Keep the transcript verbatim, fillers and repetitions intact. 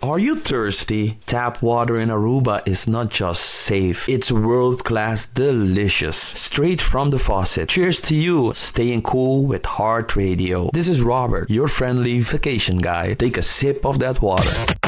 Are you thirsty? Tap water in Aruba is not just safe, it's world-class delicious. Straight from the faucet. Cheers to you, staying cool with Heart Radio. This is Robert, your friendly vacation guy. Take a sip of that water.